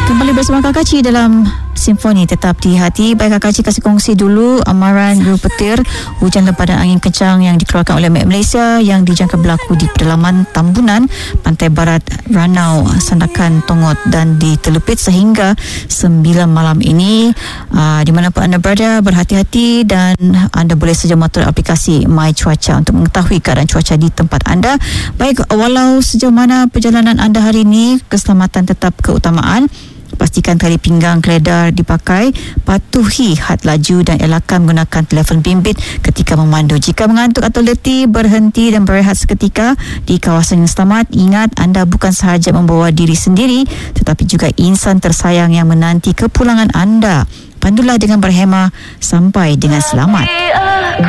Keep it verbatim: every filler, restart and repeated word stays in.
Kembali bersama Kak Kaci dalam Simfoni Tetap di Hati. Baik, Kak Kaci kasih kongsi dulu amaran dua petir hujan lempadan angin kencang yang dikeluarkan oleh Met Malaysia yang dijangka berlaku di pedalaman Tambunan, pantai barat Ranau, Sandakan, Tongot dan di Telupit sehingga sembilan malam ini. Aa, di mana pun anda berada, berhati-hati dan anda boleh saja monitor aplikasi My Cuaca untuk mengetahui keadaan cuaca di tempat anda. Baik, walau sejauh mana perjalanan anda hari ini, keselamatan tetap keutamaan. Pastikan tali pinggang keledar dipakai, patuhi had laju dan elakkan menggunakan telefon bimbit ketika memandu. Jika mengantuk atau letih, berhenti dan berehat seketika di kawasan yang selamat. Ingat, anda bukan sahaja membawa diri sendiri tetapi juga insan tersayang yang menanti kepulangan anda. Pandulah dengan berhemah sampai dengan selamat.